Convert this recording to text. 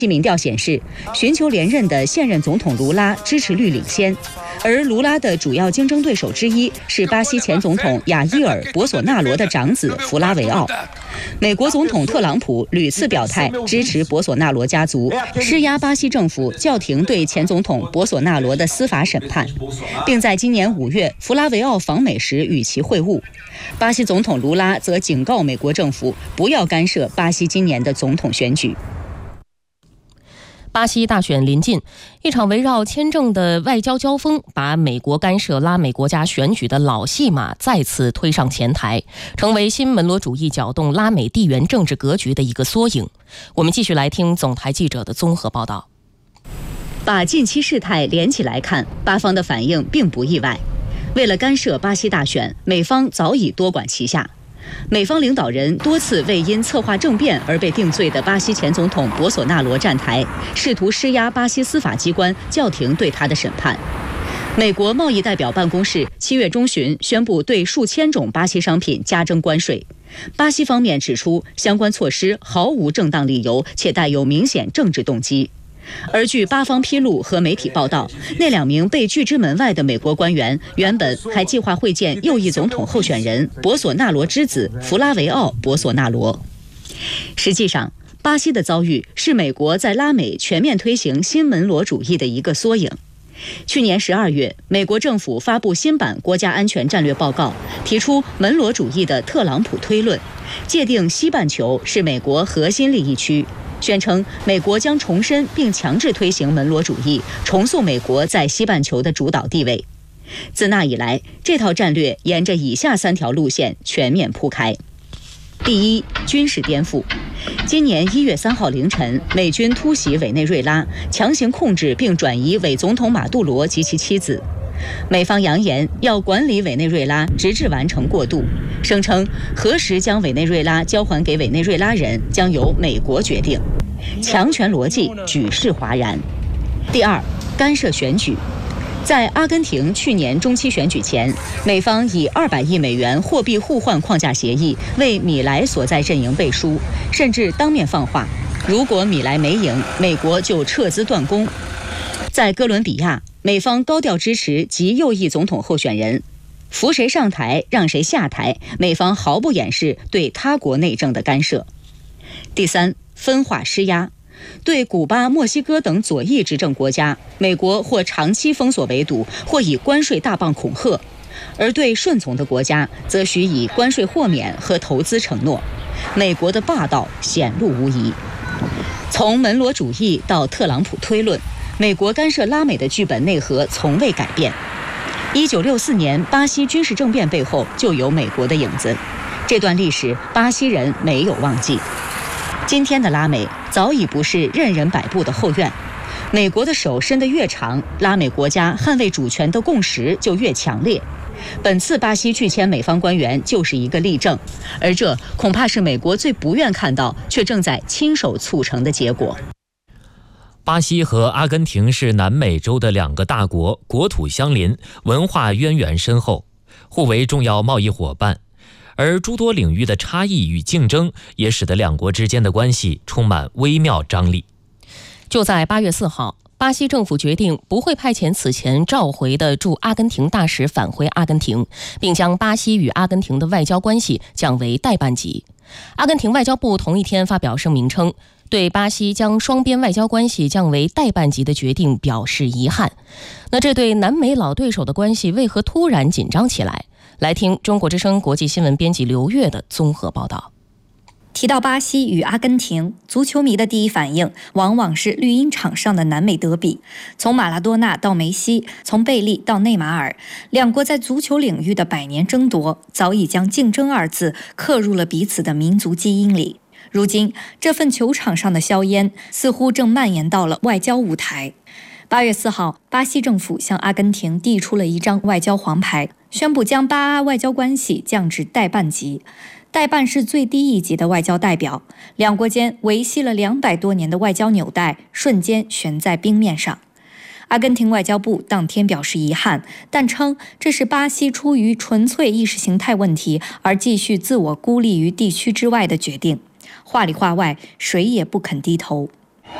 民调显示，寻求连任的现任总统卢拉支持率领先，而卢拉的主要竞争对手之一是巴西前总统亚伊尔·博索纳罗的长子弗拉维奥。美国总统特朗普屡次表态支持博索纳罗家族，施压巴西政府叫停对前总统博索纳罗的司法审判，并在今年5月弗拉维奥访美时与其会晤。巴西总统卢拉则警告美国政府不要干涉巴西今年的总统选举。 巴西大选临近，一场围绕签证的外交交锋，把美国干涉拉美国家选举的老戏码再次推上前台，成为新门罗主义搅动拉美地缘政治格局的一个缩影。我们继续来听总台记者的综合报道。 把近期事态连起来看，巴方的反应并不意外。为了干涉巴西大选，美方早已多管齐下。美方领导人多次为因策划政变而被定罪的巴西前总统博索纳罗站台，试图施压巴西司法机关叫停对他的审判。美国贸易代表办公室7月中旬宣布对数千种巴西商品加征关税。巴西方面指出，相关措施毫无正当理由，且带有明显政治动机。而据巴方披露和媒体报道，那2名被拒之门外的美国官员原本还计划会见右翼总统候选人博索纳罗之子弗拉维奥·博索纳罗。实际上，巴西的遭遇是美国在拉美全面推行新门罗主义的一个缩影。去年12月，美国政府发布新版国家安全战略报告，提出门罗主义的特朗普推论，界定西半球是美国核心利益区，宣称美国将重申并强制推行门罗主义，重塑美国在西半球的主导地位。自那以来，这套战略沿着以下3条路线全面铺开。第一，军事颠覆。今年1月3号凌晨，美军突袭委内瑞拉，强行控制并转移伪总统马杜罗及其妻子。美方扬言要管理委内瑞拉，直至完成过渡，声称何时将委内瑞拉交还给委内瑞拉人将由美国决定，强权逻辑举世哗然。第二，干涉选举。在阿根廷去年中期选举前，美方以200亿美元货币互换框架协议为米莱所在阵营背书，甚至当面放话，如果米莱没赢，美国就撤资断供。在哥伦比亚，美方高调支持极右翼总统候选人，扶谁上台让谁下台，美方毫不掩饰对他国内政的干涉。第三，分化施压。对古巴、墨西哥等左翼执政国家，美国或长期封锁围堵，或以关税大棒恐吓；而对顺从的国家，则许以关税豁免和投资承诺。美国的霸道显露无遗。从门罗主义到特朗普推论，美国干涉拉美的剧本内核从未改变。1964年巴西军事政变背后就有美国的影子，这段历史巴西人没有忘记。今天的拉美早已不是任人摆布的后院，美国的手伸得越长，拉美国家捍卫主权的共识就越强烈。本次巴西拒签美方官员就是一个例证，而这恐怕是美国最不愿看到却正在亲手促成的结果。 巴西和阿根廷是南美洲的2个大国，国土相邻，文化渊源深厚，互为重要贸易伙伴。而诸多领域的差异与竞争也使得2国之间的关系充满微妙张力。 就在8月4号，巴西政府决定不会派遣此前召回的驻阿根廷大使返回阿根廷，并将巴西与阿根廷的外交关系降为代办级。阿根廷外交部同一天发表声明称，对巴西将双边外交关系降为代办级的决定表示遗憾。那这对南美老对手的关系为何突然紧张起来？来听中国之声国际新闻编辑刘越的综合报道。 提到巴西与阿根廷，足球迷的第一反应往往是绿茵场上的南美德比。从马拉多纳到梅西，从贝利到内马尔，2国在足球领域的100年争夺，早已将竞争2字刻入了彼此的民族基因里。如今，这份球场上的硝烟似乎正蔓延到了外交舞台。8月4号，巴西政府向阿根廷递出了一张外交黄牌，宣布将巴阿外交关系降至代办级。代办是最低一级的外交代表，2国间维系了200多年的外交纽带瞬间悬在冰面上。阿根廷外交部当天表示遗憾，但称这是巴西出于纯粹意识形态问题而继续自我孤立于地区之外的决定。话里话外，谁也不肯低头。